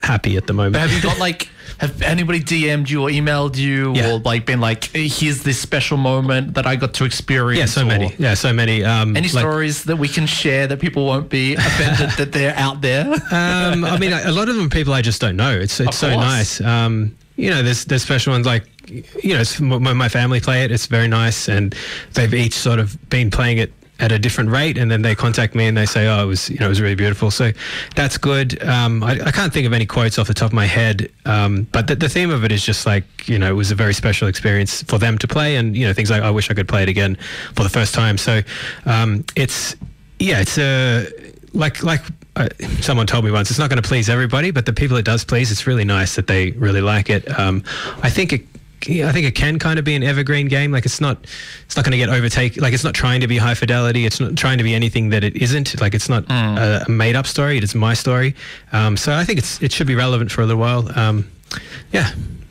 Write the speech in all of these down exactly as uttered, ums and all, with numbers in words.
happy at the moment. But have you got like, have anybody D M'd you or emailed you Yeah. or like been like, here's this special moment that I got to experience? Yeah, so or many. Yeah, so many. Um, Any like- stories that we can share that people won't be offended that they're out there? Um, I mean, a lot of them are people I just don't know. It's it's Of so course. nice. Um, you know, there's there's special ones like, you know, it's- my, my family play it. It's very nice, and they've each sort of been playing it at a different rate, and then they contact me and they say, oh, it was, you know, it was really beautiful. So that's good. Um, I, I can't think of any quotes off the top of my head, um, but the, the theme of it is just like, you know, it was a very special experience for them to play, and, you know, things like, I wish I could play it again for the first time. So um, it's, yeah, it's a, like, like, Uh, someone told me once, it's not going to please everybody, but the people it does please, it's really nice that they really like it. Um, I think it, I think it can kind of be an evergreen game. Like it's not, it's not going to get overtake. Like it's not trying to be high fidelity. It's not trying to be anything that it isn't. Like it's not Mm. a, a made up story. It is my story. Um, so I think it's it should be relevant for a little while. Um, yeah.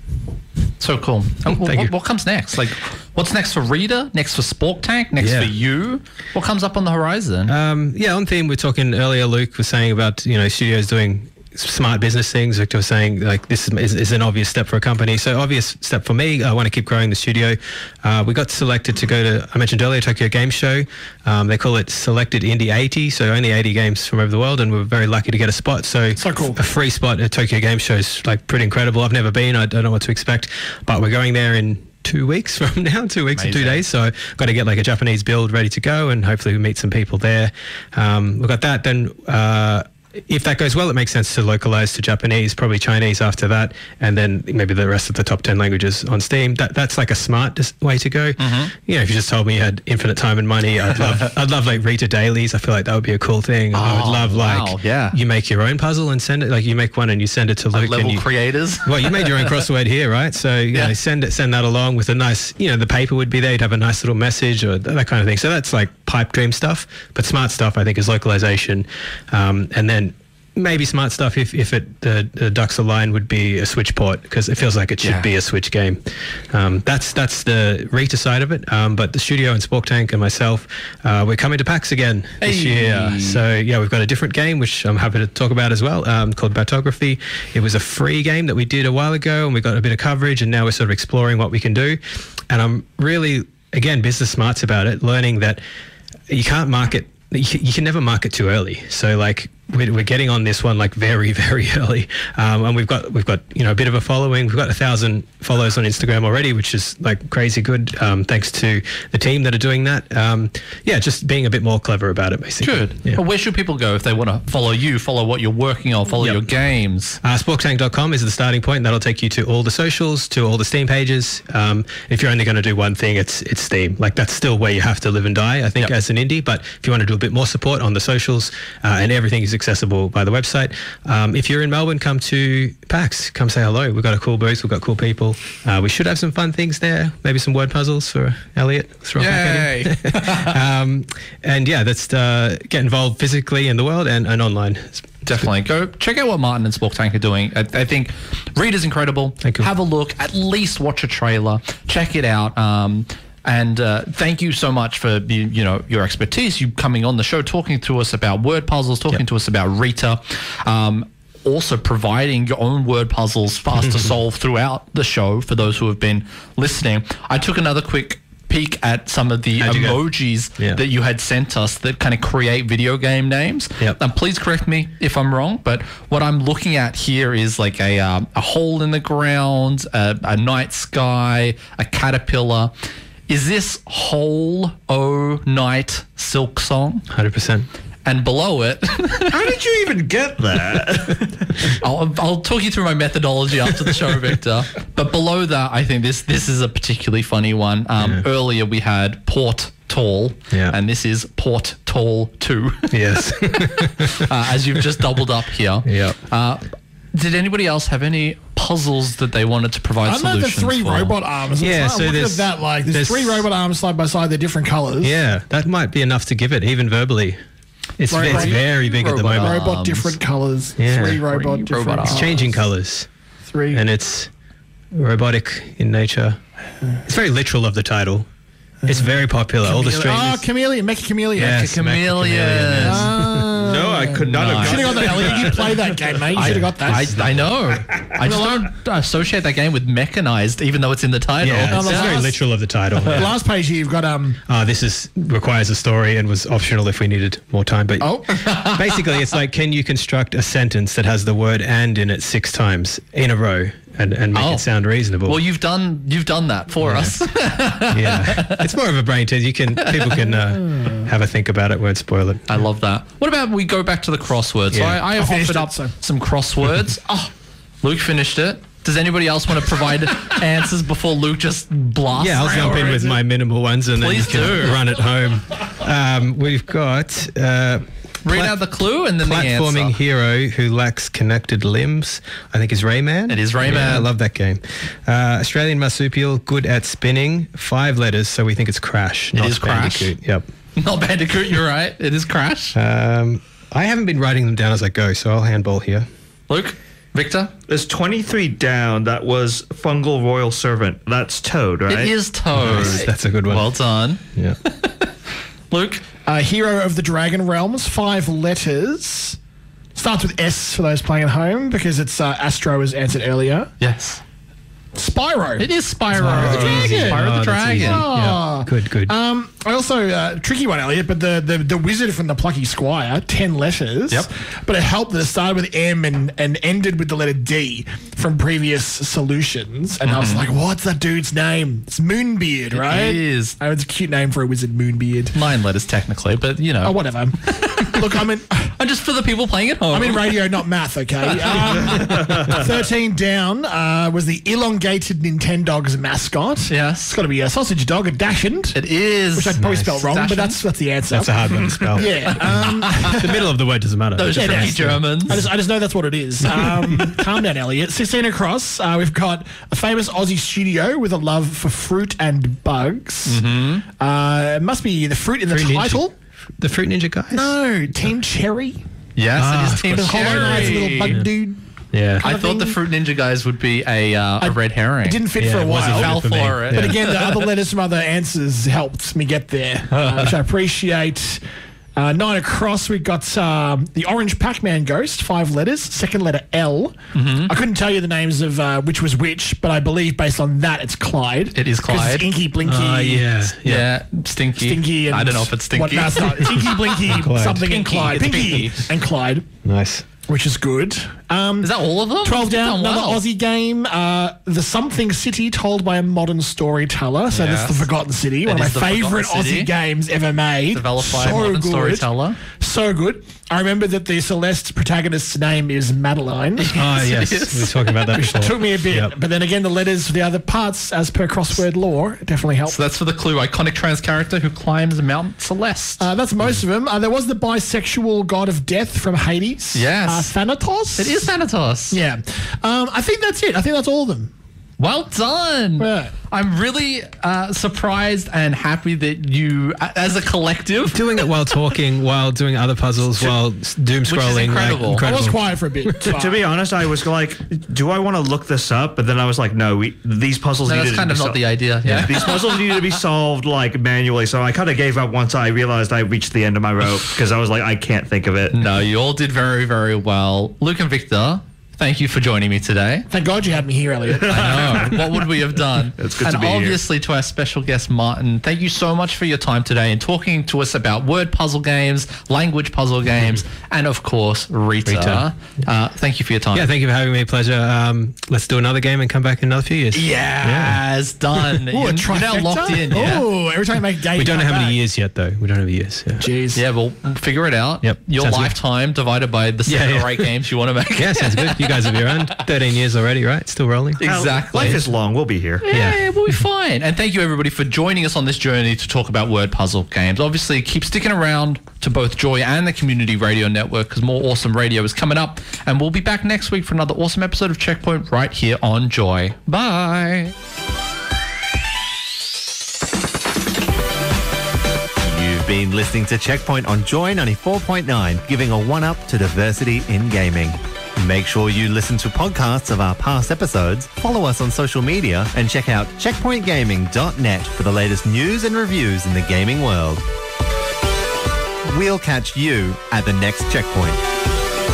So cool. And Thank what, you. what comes next? Like, what's next for Reader? Next for Spork Tank? Next Yeah. for you? What comes up on the horizon? Um, yeah, on theme, we we're talking earlier, Luke was saying about, you know, studios doing smart business things. Victor was saying, like, this is, is an obvious step for a company. So obvious step for me, I want to keep growing the studio. Uh, we got selected to go to, I mentioned earlier, Tokyo Game Show. Um, they call it Selected Indie eighty, so only eighty games from over the world, and we were very lucky to get a spot. So, So cool. a free spot at Tokyo Game Show is, like, pretty incredible. I've never been. I don't know what to expect, but we're going there in two weeks from now, two weeks and two Amazing. days. So I've got to get like a Japanese build ready to go, and hopefully we meet some people there. Um, we've got that. Then uh, if that goes well, it makes sense to localize to Japanese, probably Chinese after that, and then maybe the rest of the top ten languages on Steam. That That's like a smart dis- way to go. Mm-hmm. You know, if you just told me you had infinite time and money, I'd love, I'd love like Rita dailies. I feel like that would be a cool thing. I would Oh, love like, wow, yeah. you make your own puzzle and send it, like you make one and you send it to Luke. Level and you, creators? well, you made your own crossword here, right? So you Yeah. know, send it, send that along with a nice, you know, the paper would be there. You'd have a nice little message or th- that kind of thing. So that's like pipe dream stuff. But smart stuff, I think, is localization, um, and then maybe smart stuff if if it the, the ducks align would be a Switch port, because it feels like it should Yeah. be a Switch game. Um, that's that's the Rita side of it. Um, but the studio and Spork Tank and myself, uh, we're coming to PAX again this Hey. year. So yeah, we've got a different game which I'm happy to talk about as well, um, called Batography. It was a free game that we did a while ago, and we got a bit of coverage, and now we're sort of exploring what we can do. And I'm really, again, business smarts about it, learning that you can't market, you can, you can never market too early. So like we're, we're getting on this one like very, very early, um, and we've got we've got you know a bit of a following. We've got a thousand followers on Instagram already, which is like crazy good. Um, thanks to the team that are doing that. Um, yeah, just being a bit more clever about it, basically. Good. Yeah. Well, where should people go if they want to follow you, follow what you're working on, follow Yep. your games? Uh, spork tank dot com is the starting point. That'll take you to all the socials, to all the Steam pages. Um, if you're only going to do one thing, it's it's Steam. Like that's still where you have to live and die, I think, Yep. as an indie. But if you want to do a bit more support on the socials, uh, and everything is accessible by the website. Um, if you're in Melbourne, come to PAX. Come say hello. We've got a cool booth. We've got cool people. Uh, we should have some fun things there. Maybe some word puzzles for Elliot. Throw it back at him. um, and yeah, that's uh, get involved physically in the world and, and online. Definitely. Go check out what Martin and Spork Tank are doing. I, I think Reader's incredible. Thank you. Have a look. At least watch a trailer. Check it out. Um, and uh, thank you so much for you, you know your expertise. You coming on the show, talking to us about word puzzles, talking Yep. to us about Rita. Um, also providing your own word puzzles for us to solve throughout the show for those who have been listening. I took another quick peek at some of the How'd you go? emojis Yeah. that you had sent us that kind of create video game names. Yep. Um, please correct me if I'm wrong, but what I'm looking at here is like a um, a hole in the ground, a, a night sky, a caterpillar. Is this whole O night silk song? one hundred percent. And below it, How did you even get that? I'll, I'll talk you through my methodology after the show, Victor. But below that, I think this this is a particularly funny one. Um, Yeah. Earlier we had Port Tall, Yeah. and this is Port Tall two, Yes. uh, as you've just doubled up here. Yep. Uh, did anybody else have any puzzles that they wanted to provide I know the solutions three for? robot arms. Yeah, It's so like, look there's- at that. Like, there's, there's- three robot arms side by side. They're different colors. Yeah, that might be enough to give it, even verbally. It's, Right, it's right. very big at the Robot moment. Robot Arms. different colors. Yeah. Three robot Three different robot colors. It's changing colours, Three. and it's robotic in nature. It's very literal of the title. It's very popular. All the Chamele- strangers. Oh, chameleon. Mecha chameleon. Yes, Chameleon. Mecha Chameleon, yes. Ah. No, I could not No. have Should have got got that, Elliot. You played that game, mate. You should have got that. I, I know. I just don't associate that game with mechanized, even though it's in the title. Yeah, Oh, it's the very last- literal of the title. The Yeah. last page here, you've got um. Uh, this is requires a story and was optional if we needed more time. But Oh, basically, it's like, can you construct a sentence that has the word "and" in it six times in a row and, and make Oh. it sound reasonable? Well, you've done you've done that for us. yeah, it's more of a brain tease. You can people can uh, have a think about it. Won't spoil it. I love that. What about we go back to the crosswords? So Yeah. I, I have I finished offered it, up so- some crosswords. oh, Luke finished it. Does anybody else want to provide answers before Luke just blasts? Yeah, I'll jump in with my minimal ones and Please then you can do. run it home. Um, we've got uh, Read plat- out the clue and then the platforming answer. hero who lacks connected limbs. I think is Rayman. It is Rayman. Yeah, I love that game. Uh, Australian marsupial, good at spinning. Five letters, so we think it's Crash. It not is Crash. Bandicoot. Yep. Not Bandicoot, you're right. It is Crash. Um, I haven't been writing them down as I go, so I'll handball here. Luke, Victor, There's twenty-three down. That was Fungal Royal Servant. That's Toad, right? it is Toad. Nice, that's a good one. Well done. Yeah. Luke, uh, Hero of the Dragon Realms, five letters. Starts with S for those playing at home because it's uh, Astro as answered earlier. yes. Spyro. It is Spyro. the Dragon. Spyro Oh, the that's easy. Dragon. Oh. Yeah. Good, good. Um, I also uh, tricky one, Elliot, but the, the the wizard from the Plucky Squire, ten letters. Yep. But it helped that it started with M and, and ended with the letter D from previous solutions, and I was like, "What's that dude's name? It's Moonbeard, right?" It is. Oh, it's a cute name for a wizard, Moonbeard. Nine letters technically, but you know. Oh, whatever. Look, I'm in. And just for the people playing at home. I'm in radio, not math, okay? Um, thirteen down uh, was the elongated Nintendog's mascot. Yes. It's got to be a sausage dog, a Dashend. It is. Which I probably Nice. spelled wrong, Dashend? but that's that's the answer. That's a hard one to spell. yeah. Um, The middle of the word doesn't matter. Those Yeah, tricky that's- Germans. I just, I just know that's what it is. Um, calm down, Elliot. sixteen across, uh, we've got a famous Aussie studio with a love for fruit and bugs. Mm-hmm. Uh, it must be the fruit in the Fruit Ninja. title. The Fruit Ninja guys? No, Team Cherry. yes, Ah, it is Team The Hollow Knight's Cherry. little bug dude. Yeah. I thought the thing. Fruit Ninja guys would be a, uh, a red herring. It didn't fit Yeah, for a it wasn't while. fell fit for me. for it. But Yeah. again, the other letters from other answers helped me get there, uh, which I appreciate. Uh, nine across, we got um, the Orange Pac-Man Ghost, five letters, second letter L. Mm-hmm. I couldn't tell you the names of uh, which was which, but I believe based on that, it's Clyde. It is 'Cause Clyde. It's Inky, Blinky, Ah, yeah. yeah, Stinky. Stinky, and I don't know if it's Stinky. What, no, it's not. It's Inky, Blinky, Clyde. something, and Pinky. Clyde. It's Pinky, Pinky. and Clyde, Nice. which is good. Um, Is that all of them? twelve You've down, done another well. Aussie game, uh, The Something City, told by a modern storyteller. So Yes. this is The Forgotten City, one It of is The my Forgotten favourite City. Aussie games ever made. Developed by so a modern good. storyteller. So good. I remember that the Celeste protagonist's name is Madeline. Oh, yes. Yes. We were talking about that before. Took me a bit, Yep. but then again, the letters for the other parts, as per crossword law, definitely helped. So that's for the clue. Iconic trans character who climbs Mount Celeste. Uh, that's most of them. Uh, there was the bisexual god of death from Hades. Yes. Uh, Thanatos. it is Thanatos. Yeah. Um, I think that's it. I think that's all of them. Well done. Yeah. I'm really uh, surprised and happy that you, a- as a collective, Doing it while talking, while doing other puzzles, while s- doom is scrolling. incredible. I was quiet for a bit. To, to be honest, I was like, do I want to look this up? But then I was like, no, we, these puzzles no, needed that's kind to of be not sol- the idea. Yeah. These puzzles needed to be solved like manually, so I kind of gave up once I realized I reached the end of my rope because I was like, I can't think of it. No, you all did very, very well. Luke and Victor, thank you for joining me today. Thank God you had me here, Elliot. I know. What would we have done? It's good and to be here. obviously to our special guest, Martin, thank you so much for your time today and talking to us about word puzzle games, language puzzle games, and of course, Rita. Rita. Uh, thank you for your time. Yeah, thank you for having me. Pleasure. Um, let's do another game and come back in another few years. Yes, done. Ooh, a you're, you're now trifecta? locked in. Yeah. Ooh, every time you make a game, We don't know come how many back. years yet, though. We don't have years. Yeah. Jeez. Yeah, we'll figure it out. Yep, Your sounds good. lifetime divided by the seven Yeah, yeah. or eight games you want to make. Yeah, sounds good. You guys will be around. thirteen years already, right? Still rolling. Exactly. Life is long. We'll be here. Yeah, Yeah. we'll be fine. And thank you, everybody, for joining us on this journey to talk about word puzzle games. Obviously, keep sticking around to both Joy and the Community Radio Network because more awesome radio is coming up. And we'll be back next week for another awesome episode of Checkpoint right here on Joy. Bye. You've been listening to Checkpoint on Joy ninety-four point nine, giving a one-up to diversity in gaming. Make sure you listen to podcasts of our past episodes, follow us on social media, and check out checkpoint gaming dot net for the latest news and reviews in the gaming world. We'll catch you at the next checkpoint.